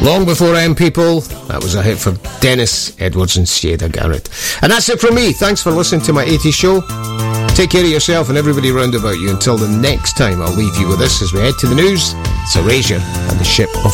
Long Before M, people. That was a hit for Dennis Edwards and Sieda Garrett. And that's it from me. Thanks for listening to my 80s show. Take care of yourself and everybody round about you. Until the next time, I'll leave you with this as we head to the news. It's Erasure and the Ship of